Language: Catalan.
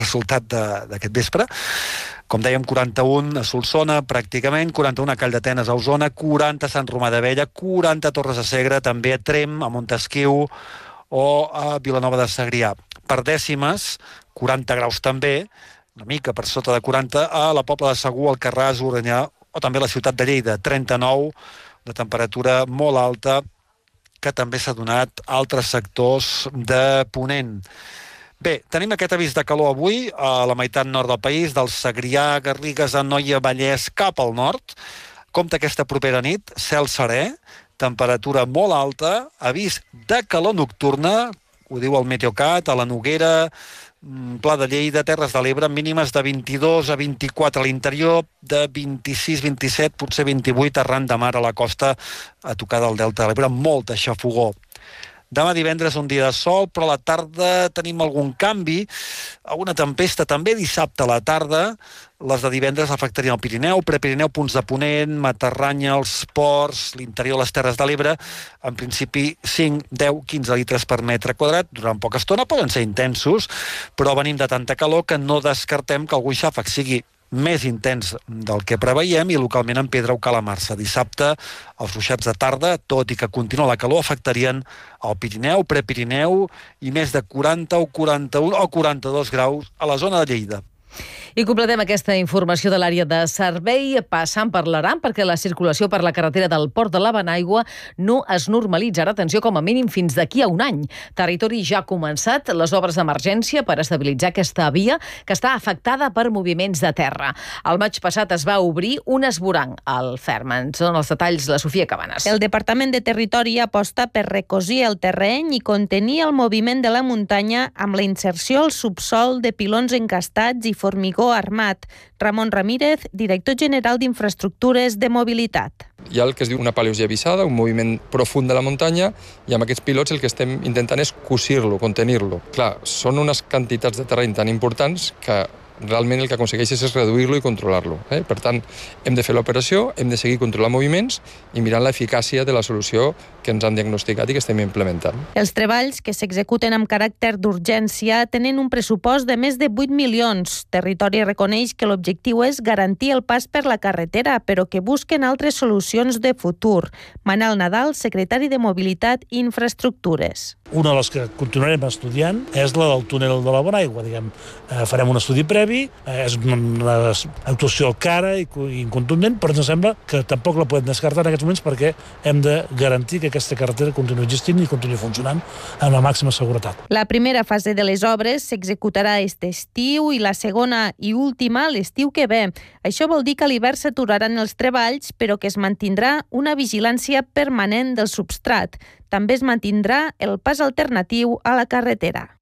resultat d'aquest vespre. Com dèiem, 41 a Solsona, pràcticament, 41 a Call d'Atenes, a Osona, 40 a Sant Romà d'Abella, 40 a Torres de Segre, també a Tremp, a Montesquiu o a Vilanova de Segrià. Per dècimes, 40 graus també, una mica per sota de 40, a la Pobla de Segur, Alcarràs, Organyà o també a la ciutat de Lleida, 39, de temperatura molt alta, que també s'ha donat a altres sectors de Ponent. Bé, tenim aquest avís de calor avui a la meitat nord del país, del Segrià, Garrigues, Anoia, Vallès, cap al nord. Compte aquesta propera nit, cel serè, temperatura molt alta, avís de calor nocturna, ho diu el Meteocat, a la Noguera, Pla de Lleida, Terres de l'Ebre, mínimes de 22 a 24 a l'interior, de 26, 27, potser 28 arran de mar a la costa, a tocar del Delta de l'Ebre, molta xafogor. Demà divendres un dia de sol, però a la tarda tenim algun canvi, alguna tempesta també dissabte a la tarda. Les de divendres afectarien el Pirineu, Prepirineu, punts de Ponent, Matarranya, els ports, l'interior de les Terres de l'Ebre, en principi 5, 10, 15 litres per metre quadrat, durant poca estona poden ser intensos, però venim de tanta calor que no descartem que algun xàfec sigui més intens del que preveiem i localment en pedra o calamarsa. Dissabte, els ruixats de tarda, tot i que continua la calor, afectarien el Pirineu, Prepirineu i més de 40 o 41 o 42 graus a la zona de Lleida. I completem aquesta informació de l'àrea de servei passant per l'Aran perquè la circulació per la carretera del Port de la Benaigua no es normalitzarà, atenció, com a mínim fins d'aquí a un any. Territori ja ha començat les obres d'emergència per estabilitzar aquesta via que està afectada per moviments de terra. El maig passat es va obrir un esvoranc al Ferm. Ens dona els detalls la Sofia Cabanes. El Departament de Territori aposta per recosir el terreny i contenir el moviment de la muntanya amb la inserció al subsol de pilons encastats i formigó armat. Ramon Ramírez, director general d'Infraestructures de Mobilitat. Hi ha el que es diu una paleosia vissada, un moviment profund de la muntanya, i amb aquests pilots el que estem intentant és cosir-lo, contenir-lo. Clar, són unes quantitats de terreny tan importants que realment el que aconsegueixes és reduir-lo i controlar-lo. Per tant, hem de fer l'operació, hem de seguir controlant moviments i mirant l'eficàcia de la solució que ens han diagnosticat i que estem implementant. Els treballs, que s'executen amb caràcter d'urgència, tenen un pressupost de més de 8 milions. Territori reconeix que l'objectiu és garantir el pas per la carretera, però que busquen altres solucions de futur. Manel Nadal, secretari de Mobilitat i Infraestructures. Una de les que continuarem estudiant és la del túnel de la Benaigua. Farem un estudi previ, és una actuació cara i incontundent, però ens sembla que tampoc la podem descartar en aquests moments perquè hem de garantir que aquesta carretera continuï existint i continuï funcionant amb la màxima seguretat. La primera fase de les obres s'executarà aquest estiu i la segona i última l'estiu que ve. Això vol dir que a l'hivern s'aturaran els treballs, però que es mantindrà una vigilància permanent del substrat. També es mantindrà el pas alternatiu a la carretera.